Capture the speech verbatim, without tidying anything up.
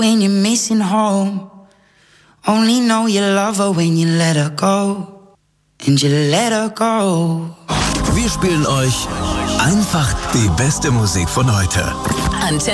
when you're missing home. Only know you love her when you let her go. And you let her go. Wir spielen euch einfach die beste Musik von heute. Antenne